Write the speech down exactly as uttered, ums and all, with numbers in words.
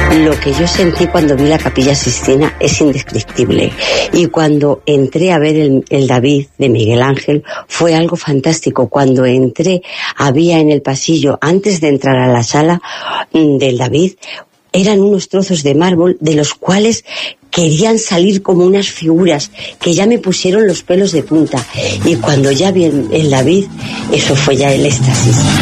Lo que yo sentí cuando vi la Capilla Sixtina es indescriptible. Y cuando entré a ver el, el David de Miguel Ángel, fue algo fantástico. Cuando entré, había en el pasillo, antes de entrar a la sala del David, eran unos trozos de mármol de los cuales querían salir como unas figuras que ya me pusieron los pelos de punta. Y cuando ya vi el, el David, eso fue ya el éxtasis.